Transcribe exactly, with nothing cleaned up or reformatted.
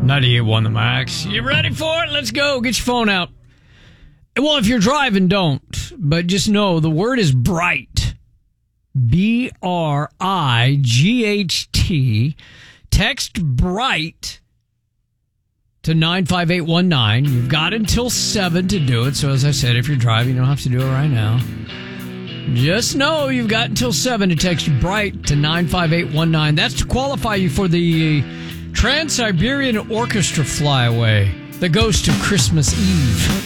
ninety-eight point one The Max. You ready for it? Let's go. Get your phone out. Well, if you're driving, don't. But just know the word is bright. B R I G H T. Text bright to nine five eight one nine. You've got until seven to do it. So as I said, if you're driving, you don't have to do it right now. Just know you've got until seven to text bright to nine five eight one nine. That's to qualify you for the Trans-Siberian Orchestra flyaway that goes to Christmas Eve.